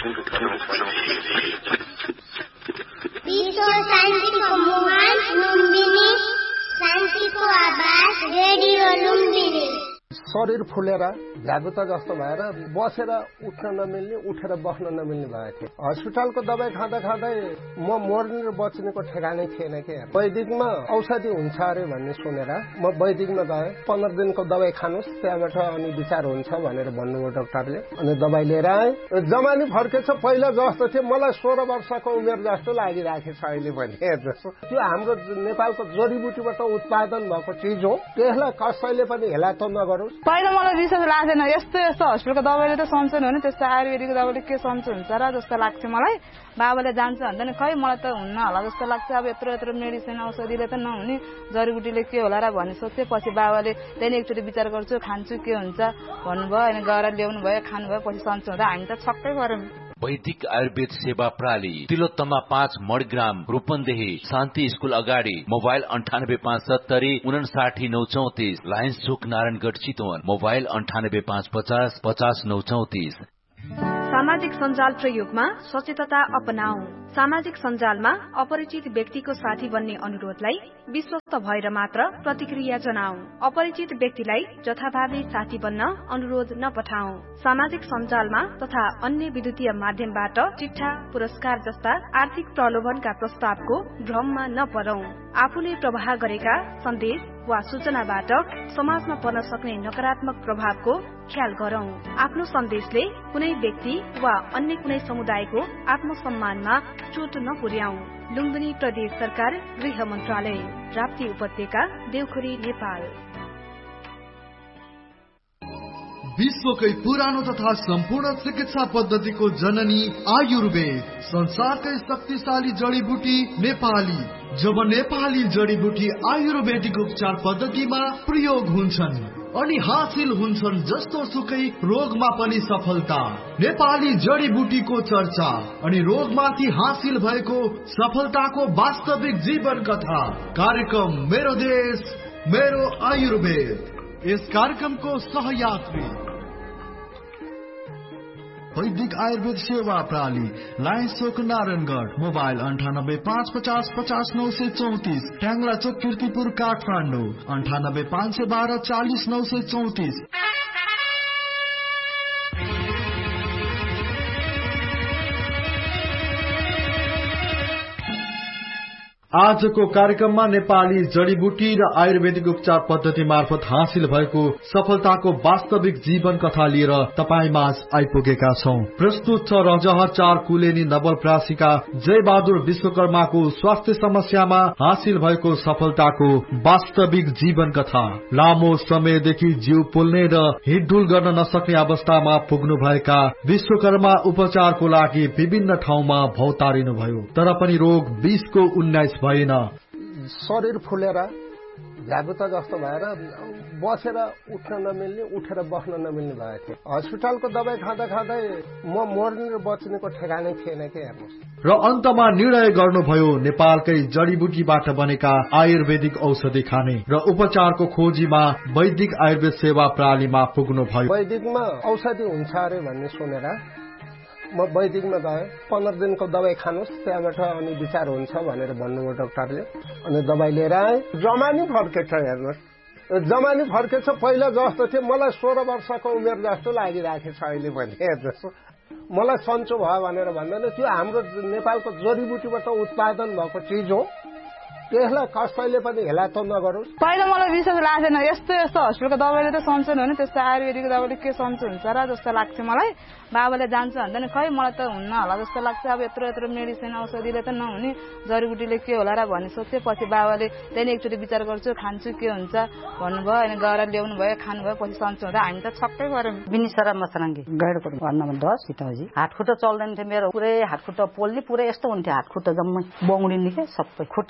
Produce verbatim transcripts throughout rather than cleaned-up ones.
विश्व शान्तिको मुहान लुम्बिनी, शान्तिको आवाज रेडियो लुम्बिनी। शरीर फुलेर झ्यागुता जस्तो भएर बसेर उठ्न नमिल्ने, उठेर बस्न नमिल्ने भएको थियो। हस्पिटलको दबाई खाँदा खाँदै म मर्ने र बच्नेको ठेगानै थिएन के। वैदिकमा औषधि हुन्छ अरे भन्ने सुनेर म वैदिकमा गएँ। पन्ध्र दिनको दबाई खानुहोस्, त्यहाँबाट अनि विचार हुन्छ भनेर भन्नुभयो डाक्टरले। अनि दबाई लिएर आएँ। जमानी फर्केछ, पहिला जस्तो थियो मलाई सोह्र वर्षको उमेर जस्तो लागिरहेको छ अहिले पनि। जस्तो त्यो हाम्रो नेपालको जडीबुटीबाट उत्पादन भएको चिज हो, त्यसलाई कसैले पनि हेला त नगरोस्। पहिला मलाई विश्वास लाग्दैन, यस्तो यस्तो हस्पिटलको दबाईले त सन्चो हुने, त्यस्तो आयुर्वेदिकको दबाईले के सन्चो हुन्छ र जस्तो लाग्थ्यो मलाई। बाबाले जान्छ भन्दैन, खै मलाई त हुन्न होला जस्तो लाग्छ। अब यत्रो यत्रो मेडिसिन औषधिले त नहुने, जडीबुटीले के होला र भन्ने सोच्थेँ। पछि बाबाले त्यहाँदेखि एकचोटि विचार गर्छु, खान्छु के हुन्छ भन्नुभयो। अनि गएर ल्याउनु भयो, खानुभयो, पछि सन्चो हुँदा हामी त छक्कै गऱ्यौँ। वैदिक आयुर्वेद सेवा प्रणाली, तिलोत्तमा पाँच मडग्राम, रूपन्देही, शान्ति स्कूल अगाडि। मोबाइल अन्ठानब्बे पाँच सत्तरी उनासाठी नौ चौतिस, लायन्स चोक नारायणगढ चितवन। मोबाइल अन्ठानब्बे पाँच पचास पचास नौ चौतिस। सामाजिक सञ्जाल प्रयोगमा सचेतता अपनाऊ। सामाजिक सञ्जालमा अपरिचित व्यक्तिको साथी बन्ने अनुरोधलाई विश्वस्त भएर मात्र प्रतिक्रिया जनाऊ। अपरिचित व्यक्तिलाई जथाभावी साथी बन्न अनुरोध नपठाऊ। सामाजिक सञ्जालमा तथा अन्य विद्युतीय माध्यमबाट चिट्ठा, पुरस्कार जस्ता आर्थिक प्रलोभनका प्रस्तावको भ्रममा नपरौं। आफूले प्रवाह गरेका सन्देश वा सूचनाबाट समाजमा पर्न सक्ने नकारात्मक प्रभावको ख्याल गरौं। आफ्नो सन्देशले कुनै व्यक्ति वा अन्य कुनै समुदायको आत्मसम्मानमा चोट नपुर्याऊ। लुम्बिनी प्रदेश सरकार, गृह मन्त्रालय, राप्ती उपत्यका, देवखुरी, नेपाल। विश्वकै पुरानो तथा सम्पूर्ण चिकित्सा पद्धतिको जननी आयुर्वेद, संसारकै शक्तिशाली जडीबुटी नेपाली। जब नेपाली जडीबुटी आयुर्वेदिक उपचार पद्धतिमा प्रयोग हुन्छन् अनि हासिल हुन्छन् जस्तो सुकै रोगमा पनि सफलता। नेपाली जडीबुटीको चर्चा अनि रोगमाथि हासिल भएको सफलताको वास्तविक जीवन कथा। कार्यक्रम मेरो देश मेरो आयुर्वेद। यस कार्यक्रमको सहयात्री वैदिक आयुर्वेद सेवा प्रणाली, लायन्स चोक नारायणगढ। मोबाइल अन्ठानब्बे पाँच पचास पचास नौ सय चौतिस, ट्याङ्ला चोक किर्तिपुर काठमाडौँ। अन्ठानब्बे पाँच सय बाह्र चालिस नौ सय चौतिस। आजको कार्यक्रममा नेपाली जडीबुटी र आयुर्वेदिक उपचार पद्धति मार्फत हासिल भएको सफलताको वास्तविक जीवन कथा लिएर तपाईँ माझ आइपुगेका छौं। प्रस्तुत छ रजह चार कुलेनी नवलप्रासीका जय बहादुर विश्वकर्माको स्वास्थ्य समस्यामा हासिल भएको सफलताको वास्तविक जीवन कथा। लामो समयदेखि जिउ पोल्ने र हिडडुल गर्न नसक्ने अवस्थामा पुग्नु भएका विश्वकर्मा उपचारको लागि विभिन्न ठाउँमा भौतारिनु भयो, तर पनि रोग बीसको उन्नाइस भएन। शरीर फुलेर झ्यागुता जस्तो भएर बसेर उठ्न नमिल्ने, उठेर बस्न नमिल्ने भएको थियो। हस्पिटलको दबाई खाँदा खाँदै म मर्ने र बच्नेको ठेगानै थिएन के। हेर्नुहोस्। र अन्तमा निर्णय गर्नुभयो नेपालकै जडीबुटीबाट बनेका आयुर्वेदिक औषधि खाने र उपचारको खोजीमा वैदिक आयुर्वेद सेवा प्रणालीमा पुग्नु भयो। वैदिकमा औषधि हुन्छ अरे भन्ने सुनेर म वैदिकमा गएँ। पन्ध्र दिनको दबाई खानुहोस्, त्यहाँबाट अनि विचार हुन्छ भनेर भन्नुभयो डाक्टरले। अनि दबाई लिएर आएँ। जमानी फर्केछ, हेर्नुहोस्। जमानी फर्केछ, पहिला जस्तो थियो मलाई सोह्र वर्षको उमेर जस्तो लागिरहेको छ अहिले पनि। जस्तो मलाई सन्चो भयो भनेर भन्दैन, त्यो हाम्रो नेपालको जडीबुटीबाट उत्पादन भएको चिज हो, त्यसलाई कसैले पनि हेला त नगरोस्। पहिला मलाई विश्वास लाग्दैन, यस्तो यस्तो हस्पिटलको दबाईले त सन्चो हुने, त्यस्तो आयुर्वेदिकको दबाईले के सन्चो हुन्छ र जस्तो लाग्थ्यो मलाई। बाबाले जान्छ भन्दैन, खै मलाई त हुन्न होला जस्तो लाग्छ। अब यत्रो यत्रो मेडिसिन औषधिले त नहुने, जडीबुटीले के होला र भन्ने सोच्थेँ। पछि बाबाले त्यहाँदेखि एकचोटि विचार गर्छु, खान्छु के हुन्छ भन्नुभयो। अनि गएर ल्याउनु भयो, खानुभयो, पछि सन्चो हुँदा हामी त छक्कै गऱ्यौँ। बिनिसरा मसराङ्गी, गैडको वार्ड नम्बर दस सीताजी। हातखुट्टा चल्दैन थियो मेरो, पुरै हातखुट्टा पोल्ने, पुरै यस्तो हुन्थ्यो हातखुट्टा, जम्मै बौडिने के सबै। खुट्टा नचल्ने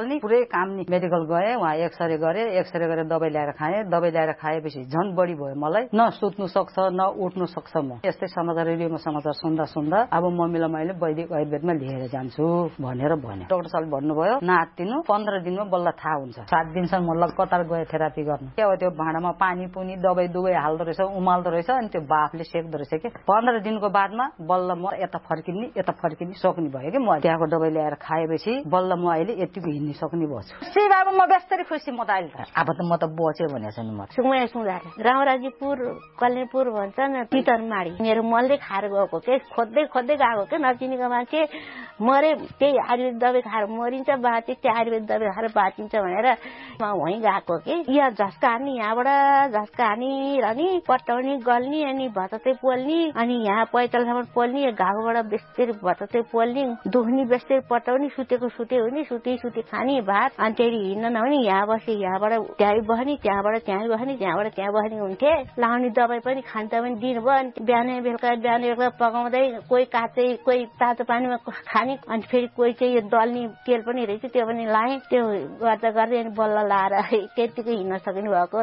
नि पुरै काम नि मेडिकल गए वहाँ एक्सरे गरे एक्सरे गरेर दबाई ल्याएर खाएँ दबाई ल्याएर खाएपछि झन् बढी भयो मलाई न सुत्नु सक्छ न उठ्नु सक्छ म यस्तै समाचार रेडियोमा समाचार सुन्दा सुन्दा अब मम्मीलाई मैले वैदिक आयुर्वेदमा लिएर जान्छु भनेर भने डाक्टर साहबले भन्नुभयो नआत्तिनु पन्ध्र दिनमा बल्ल थाहा हुन्छ सात दिनसम्म लगातार गए थेरापी गर्नु के हो त्यो भाँडामा पानी पुनी दबाई दुबै हाल्दो रहेछ उमाल्दो रहेछ अनि त्यो बाफले सेक्दो रहेछ के पन्ध्र दिनको बादमा बल्ल म यता फर्किने यता फर्किने सक्ने भयो कि म त्यहाँको दबाई ल्याएर खाएपछि बल्ल म अहिले यतिको हिँड्न सक्ने भएछु सी बाबा म बेस्तरी खुसी म त अहिले अब त म त बच्यो भनेको छु नि म सुमया सुधार रामराजीपुर कल्याणपुर भन्छ न तितरमाडी मेरो मनले खाएर गएको के खोज्दै खोज्दै गएको के नचिनेको मान्छे मरे त्यही आयुर्वेद दबाई खाएर मरिन्छ बाँचे त्यो आयुर्वेद दबाई खाएर बाँचिन्छ भनेर म वहीँ गएको कि यहाँ झस्का हान्ने यहाँबाट झस्का हानी र नि पट्टाउने गल्ने अनि भतते पोल्ने अनि यहाँ पैतालसम्म पोल्ने घाउबाट बेस्तरी भतते पोल्ने दुख्ने बेस्तरी पट्टाउने सुतेको सुते हुने सुते सुते खाने भात अनि त्यही हिँड्न नहुने यहाँ बसे यहाँबाट त्यहाँ बस्ने त्यहाँबाट त्यहाँ बस्ने त्यहाँबाट त्यहाँ बस्ने हुन्थे लाउने दबाई पनि खान्छ पनि दिनुभयो अनि बिहान बेलुका बिहान बेलुका पकाउँदै कोही काँचै कोही तातो पानीमा खाने अनि फेरि कोही चाहिँ यो दल्ने तेल पनि रहेछ त्यो पनि लाएँ त्यो गर्दा गर्दै अनि बल्ल लाएर त्यतिकै हिँड्न सक्ने भएको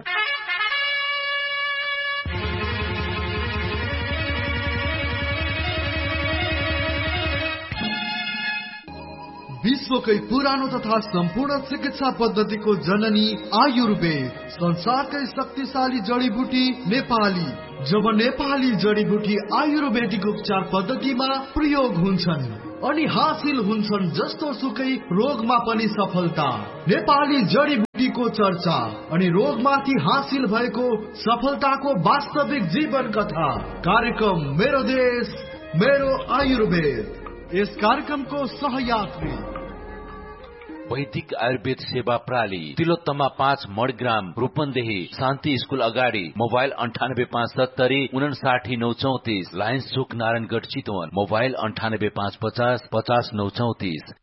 विश्वकै पुरानो तथा सम्पूर्ण चिकित्सा पद्धतिको जननी आयुर्वेद संसारकै शक्तिशाली जडीबुटी नेपाली जब नेपाली जडीबुटी आयुर्वेदिक उपचार पद्धतिमा प्रयोग हुन्छन् अनि हासिल हुन्छन् जस्तो सुकै रोगमा पनि सफलता नेपाली जडीबुटीको चर्चा अनि रोगमाथि हासिल भएको सफलताको वास्तविक जीवन कथा कार्यक्रम मेरो देश मेरो आयुर्वेद यस कार्यक्रमको सहयात्री वैदिक आयुर्वेद सेवा प्रणाली तिलोत्तमा पाँच मणिग्राम रूपन्देही शान्ति स्कूल अगाडि मोबाइल अन्ठानब्बे पाँच सत्तरी उनासाठी नौ चौतिस लायन्स चोक नारायणगढ चितवन मोबाइल अन्ठानब्बे पाँच पचास पचास नौ चौतिस